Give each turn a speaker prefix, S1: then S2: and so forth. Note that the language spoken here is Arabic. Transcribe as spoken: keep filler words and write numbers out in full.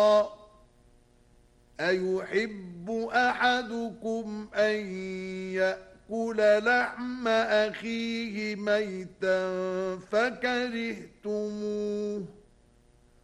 S1: أيحب أحدكم أن يأكل لحم أخيه ميتا فكرهتموه